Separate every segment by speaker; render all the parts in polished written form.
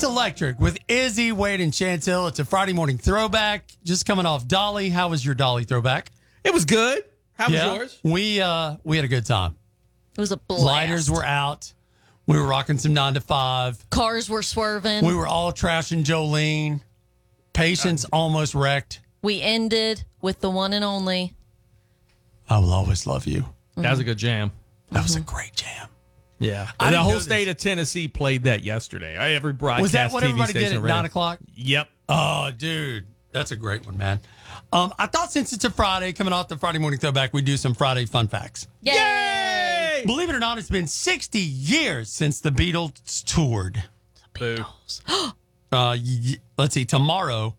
Speaker 1: Electric with Izzy, Wade, and Chantel. It's a Friday morning throwback. Just coming off Dolly. How was your Dolly throwback?
Speaker 2: It was good. How was yours?
Speaker 1: We had a good time.
Speaker 3: It was a blast.
Speaker 1: Lighters were out. We were rocking some 9 to 5.
Speaker 3: Cars were swerving.
Speaker 1: We were all trashing Jolene. Patience almost wrecked.
Speaker 3: We ended with the one and only.
Speaker 1: I will always love you.
Speaker 2: That was a good jam.
Speaker 1: That was a great jam.
Speaker 2: Yeah.
Speaker 1: I
Speaker 2: The
Speaker 1: didn't
Speaker 2: whole
Speaker 1: know
Speaker 2: state of Tennessee played that yesterday. Every broadcast
Speaker 1: Was that what
Speaker 2: TV
Speaker 1: everybody did
Speaker 2: station
Speaker 1: at
Speaker 2: ran
Speaker 1: 9
Speaker 2: it.
Speaker 1: o'clock?
Speaker 2: Yep.
Speaker 1: Oh, dude. That's a great one, man. I thought since it's a Friday, coming off the Friday morning throwback, we'd do some Friday fun facts.
Speaker 3: Yay!
Speaker 1: Believe it or not, it's been 60 years since the Beatles toured.
Speaker 2: Boo.
Speaker 1: Let's see. Tomorrow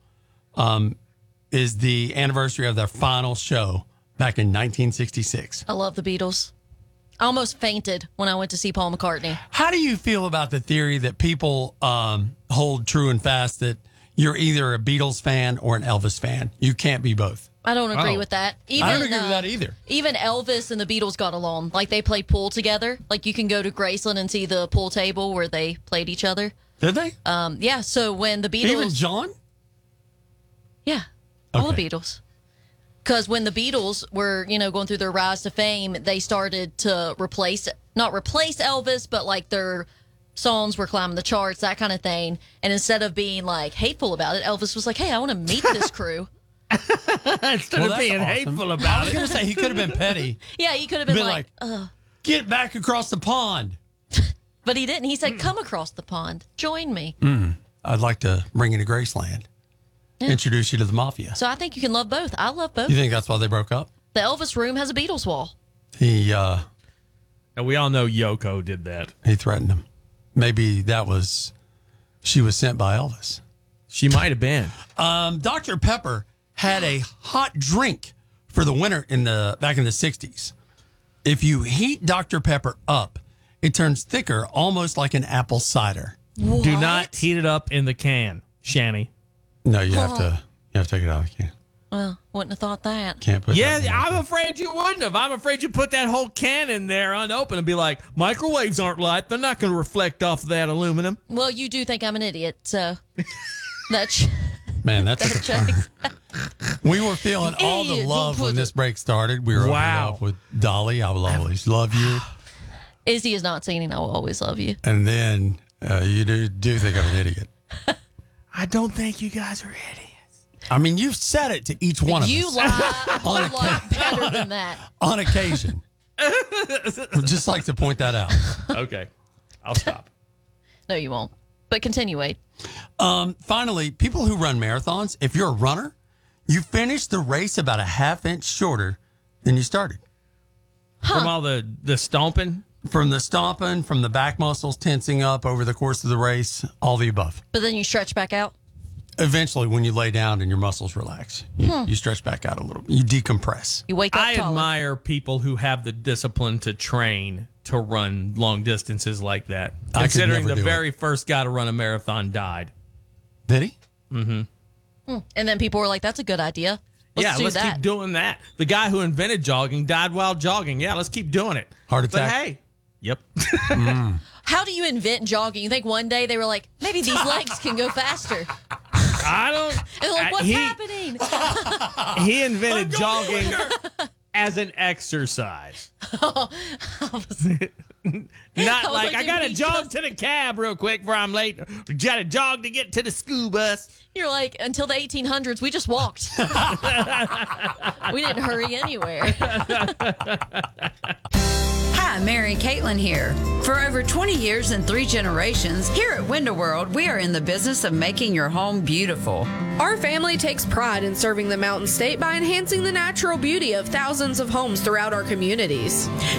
Speaker 1: is the anniversary of their final show back in 1966.
Speaker 3: I love the Beatles. I almost fainted when I went to see Paul McCartney.
Speaker 1: How do you feel about the theory that people hold true and fast that you're either a Beatles fan or an Elvis fan? You can't be both.
Speaker 3: I don't agree with that.
Speaker 1: I don't agree with that either.
Speaker 3: Even Elvis and the Beatles got along. Like, they played pool together. Like, you can go to Graceland and see the pool table where they played each other.
Speaker 1: Did they?
Speaker 3: Yeah, so when the Beatles...
Speaker 1: Even John?
Speaker 3: Yeah, all
Speaker 1: Okay.
Speaker 3: the Beatles. Because when the Beatles were, going through their rise to fame, they started to not replace Elvis, but like their songs were climbing the charts, that kind of thing. And instead of being like hateful about it, Elvis was like, hey, I want to meet this crew.
Speaker 2: Instead of being hateful
Speaker 1: I
Speaker 2: about
Speaker 1: was
Speaker 2: it.
Speaker 1: going to say he could have been petty.
Speaker 3: Yeah, he could have been like,
Speaker 1: get back across the pond.
Speaker 3: but he didn't. He said, come across the pond, join me.
Speaker 1: I'd like to bring you to Graceland.
Speaker 3: Yeah.
Speaker 1: Introduce you to the mafia.
Speaker 3: So I think you can love both. I love both.
Speaker 1: You think that's why they broke up?
Speaker 3: The Elvis room has a Beatles wall.
Speaker 1: He
Speaker 2: And we all know Yoko did that.
Speaker 1: threatened him. Maybe she was sent by Elvis.
Speaker 2: She might have been.
Speaker 1: Dr. Pepper had a hot drink for the winter back in the 60s. If you heat Dr. Pepper up, it turns thicker, almost like an apple cider.
Speaker 3: What?
Speaker 2: Do not heat it up in the can, Shanny.
Speaker 1: No, you have to take it out of the can.
Speaker 3: Well, wouldn't have thought that.
Speaker 1: Can't put
Speaker 2: Yeah,
Speaker 1: that in
Speaker 2: I'm afraid you wouldn't have. I'm afraid you put that whole can in there unopened and be like, microwaves aren't light. They're not going to reflect off of that aluminum.
Speaker 3: Well, you do think I'm an idiot, so that's
Speaker 1: Man, that's
Speaker 3: checks.
Speaker 1: We were feeling all the
Speaker 3: Idiot,
Speaker 1: love
Speaker 3: don't
Speaker 1: when
Speaker 3: put
Speaker 1: this break started. We were opening
Speaker 2: Wow.
Speaker 1: up with Dolly, I will always love you.
Speaker 3: Izzy is not singing I Will Always Love You.
Speaker 1: And then you do think I'm an idiot.
Speaker 2: I don't think you guys are idiots.
Speaker 1: I mean, you've said it to each one of
Speaker 3: You
Speaker 1: us
Speaker 3: lie a whole lot better than that.
Speaker 1: on occasion. Would just like to point that out.
Speaker 2: Okay, I'll stop.
Speaker 3: No, you won't. But continue, Wade.
Speaker 1: Finally, people who run marathons, if you're a runner, you finish the race about a half inch shorter than you started.
Speaker 2: From all the stomping.
Speaker 1: From the stomping, from the back muscles tensing up over the course of the race, all the above.
Speaker 3: But then you stretch back out.
Speaker 1: Eventually, when you lay down and your muscles relax, you stretch back out a little. You decompress.
Speaker 3: You wake up
Speaker 2: I
Speaker 3: taller.
Speaker 2: admire people who have the discipline to train to run long distances like that.
Speaker 1: I could
Speaker 2: Considering
Speaker 1: never
Speaker 2: the
Speaker 1: do
Speaker 2: very first guy to run a marathon died.
Speaker 1: Did he?
Speaker 3: And then people were like, that's a good idea. Let's do
Speaker 2: let's
Speaker 3: that.
Speaker 2: keep doing that. The guy who invented jogging died while jogging. Yeah, let's keep doing it.
Speaker 1: Heart
Speaker 2: But
Speaker 1: attack?
Speaker 2: hey, yep.
Speaker 3: How do you invent jogging? You think one day they were like, maybe these legs can go faster?
Speaker 2: I don't.
Speaker 3: And like, what's happening?
Speaker 2: He invented jogging as an exercise. Not like, I got to jog to the cab real quick before I'm late. Got to jog to get to the school bus.
Speaker 3: You're like, until the 1800s, we just walked. We didn't hurry anywhere.
Speaker 4: Hi, Mary Caitlin here. For over 20 years and 3 generations, here at Window World, we are in the business of making your home beautiful.
Speaker 5: Our family takes pride in serving the Mountain State by enhancing the natural beauty of thousands of homes throughout our communities.